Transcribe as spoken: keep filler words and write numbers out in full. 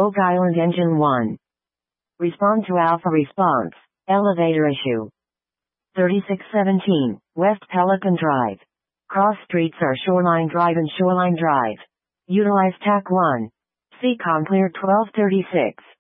Oak Island Engine one. Respond to Alpha response. Elevator issue. thirty-six seventeen, West Pelican Drive. Cross streets are Shoreline Drive and Shoreline Drive. Utilize T A C one. C COM clear twelve thirty-six.